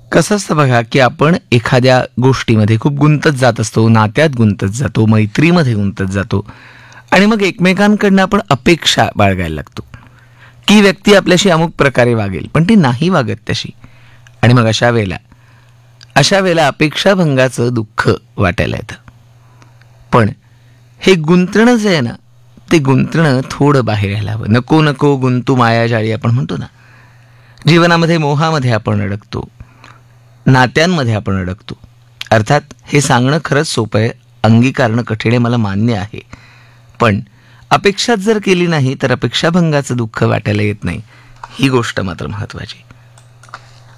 कसं असतं बघा, की आपण एखाद्या गोष्टीमध्ये खूप गुंतत जात असतो, नात्यात गुंतत जातो, मैत्रीमध्ये गुंतत जातो आणि मग एकमेकांकडनं आपण अपेक्षा बाळगायला लागतो, की व्यक्ती आपल्याशी अमुक प्रकारे वागेल, पण ती नाही वागत तशी. आणि मग अशा वेळेला अपेक्षाभंगाचं दुःख वाटायला येतं. पण हे गुंतणं जे आहे ना, ते गुंतणं थोडं बाहेर यायला हवं. नको नको गुंतू मायाजाळी आपण म्हणतो ना. जीवनामध्ये मोहामध्ये आपण अडकतो, नात्यांमध्ये आपण अडकतो. अर्थात हे सांगणं खरंच सोपं आहे, अंगीकारणं कठीण आहे, मला मान्य आहे. पण अपेक्षाच जर केली नाही तर अपेक्षाभंगाचं दुःख वाटायला येत नाही, ही गोष्ट मात्र महत्त्वाची.